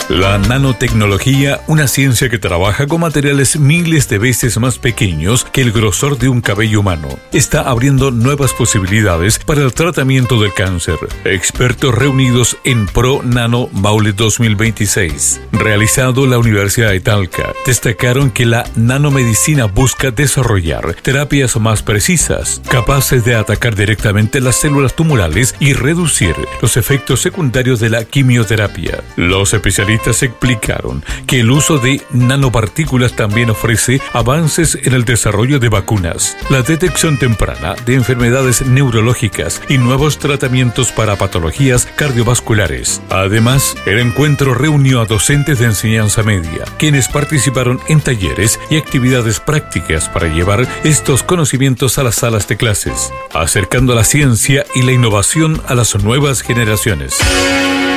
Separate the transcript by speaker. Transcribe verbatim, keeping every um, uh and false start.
Speaker 1: La nanotecnología, una ciencia que trabaja con materiales miles de veces más pequeños que el grosor de un cabello humano, está abriendo nuevas posibilidades para el tratamiento del cáncer. Expertos reunidos en ProNano Maule dos mil veintiséis, realizado en la Universidad de Talca, destacaron que la nanomedicina busca desarrollar terapias más precisas, capaces de atacar directamente las células tumorales y reducir los efectos secundarios de la quimioterapia. Los especialistas explicaron que el uso de nanopartículas también ofrece avances en el desarrollo de vacunas, la detección temprana de enfermedades neurológicas y nuevos tratamientos para patologías cardiovasculares. Además, el encuentro reunió a docentes de enseñanza media, quienes participaron en talleres y actividades prácticas para llevar estos conocimientos a las salas de clases, acercando la ciencia y la innovación a las nuevas generaciones.